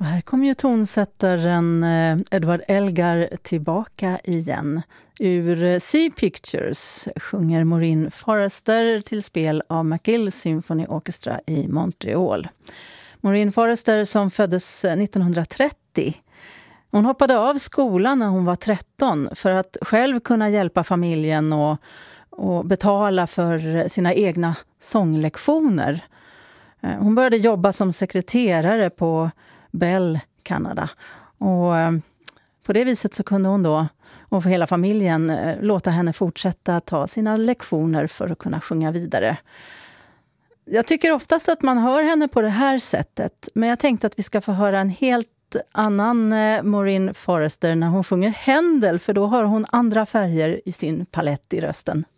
Och här kommer ju tonsättaren Edward Elgar tillbaka igen. Ur Sea Pictures sjunger Maureen Forrester till spel av McGill Symphony Orchestra i Montreal. Maureen Forrester som föddes 1930. Hon hoppade av skolan när hon var 13 för att själv kunna hjälpa familjen och betala för sina egna sånglektioner. Hon började jobba som sekreterare på Bell, Kanada. Och på det viset så kunde hon då, och för hela familjen, låta henne fortsätta ta sina lektioner för att kunna sjunga vidare. Jag tycker oftast att man hör henne på det här sättet, men jag tänkte att vi ska få höra en helt annan Maureen Forrester när hon sjunger Händel, för då har hon andra färger i sin palett i rösten.